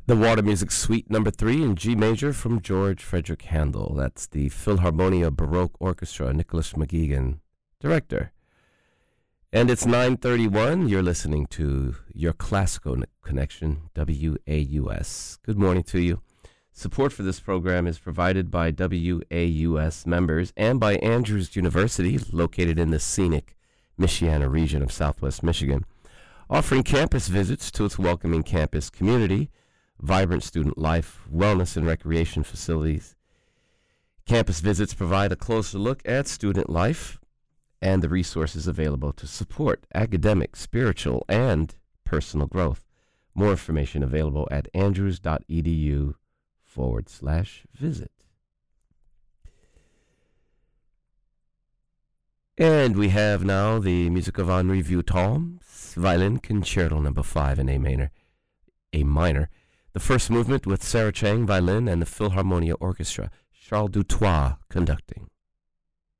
The Water Music Suite number 3 in G major from George Frederick Handel. That's the Philharmonia Baroque Orchestra, Nicholas McGuigan, director. And it's 9:31. You're listening to Your Classical Connection, WAUS. Good morning to you. Support for this program is provided by WAUS members and by Andrews University, located in the scenic Michiana region of Southwest Michigan, offering campus visits to its welcoming campus community, vibrant student life, wellness and recreation facilities. Campus visits provide a closer look at student life and the resources available to support academic, spiritual, and personal growth. More information available at andrews.edu/visit. And we have now the music of Henri Vieuxtemps, Violin Concerto number 5 in A minor. The first movement with Sarah Chang, violin, and the Philharmonia Orchestra, Charles Dutoit conducting.